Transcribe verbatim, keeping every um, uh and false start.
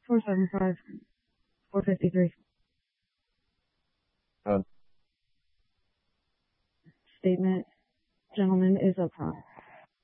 four seven five, four fifty-three. Uh, Statement, gentleman, is up front.